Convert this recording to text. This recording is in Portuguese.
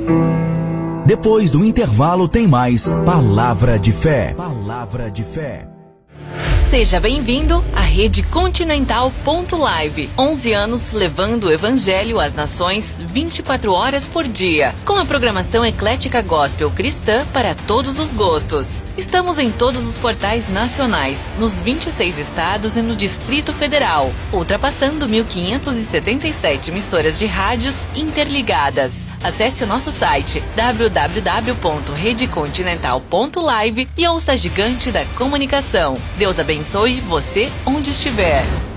Depois do intervalo tem mais Palavra de Fé. Palavra de Fé. Seja bem-vindo à Rede Continental Live. 11 anos levando o Evangelho às nações 24 horas por dia, com a programação eclética gospel cristã para todos os gostos. Estamos em todos os portais nacionais, nos 26 estados e no Distrito Federal, ultrapassando 1.577 emissoras de rádios interligadas. Acesse o nosso site www.redecontinental.live e ouça a gigante da comunicação. Deus abençoe você onde estiver.